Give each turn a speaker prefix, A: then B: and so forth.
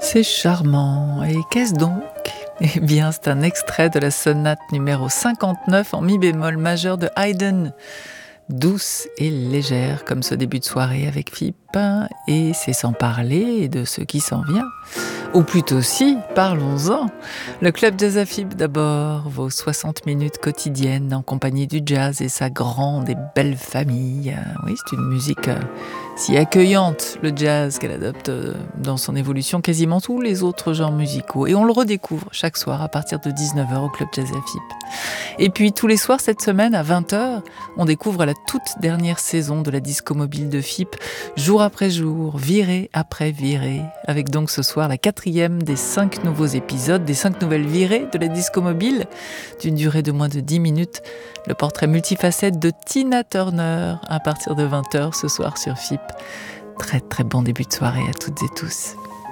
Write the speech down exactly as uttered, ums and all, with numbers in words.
A: C'est charmant. Et qu'est-ce donc ? Eh bien, c'est un extrait de la sonate numéro cinquante-neuf en mi bémol majeur de Haydn. Douce et légère comme ce début de soirée avec Philippe, et c'est sans parler de ce qui s'en vient. Ou plutôt si, parlons-en. Le Club Jazz Afib d'abord, vos soixante minutes quotidiennes en compagnie du jazz et sa grande et belle famille. Oui, c'est une musique euh, si accueillante, le jazz, qu'elle adopte euh, dans son évolution quasiment tous les autres genres musicaux. Et on le redécouvre chaque soir à partir de dix-neuf heures au Club Jazz Afib. Et puis tous les soirs cette semaine à vingt heures, on découvre la toute dernière saison de la disco mobile de F I P, jour après jour, virée après virée, avec donc ce soir la quatrième des cinq nouveaux épisodes, des cinq nouvelles virées de la disco mobile, d'une durée de moins de dix minutes, le portrait multifacette de Tina Turner à partir de vingt heures ce soir sur F I P. Très très bon début de soirée à toutes et tous.